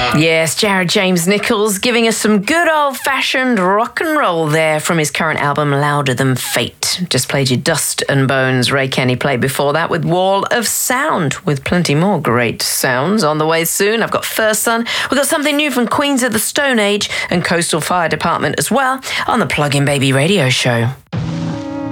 Yes, Jared James Nichols giving us some good old-fashioned rock and roll there from his current album, Louder Than Fate. Just played you Dust and Bones. Ray Kenny played before that with Wall of Sound, with plenty more great sounds on the way soon. I've got First Son. We've got something new from Queens of the Stone Age and Coastal Fire Department as well on the Plug-in Baby Radio Show.